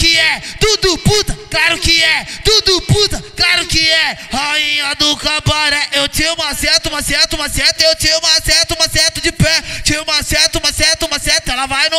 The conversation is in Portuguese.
que é, tudo puta, claro que é, tudo puta, claro que é. Rainha do cabaré, eu te maceto, eu te maceto de pé, te maceto, ela vai no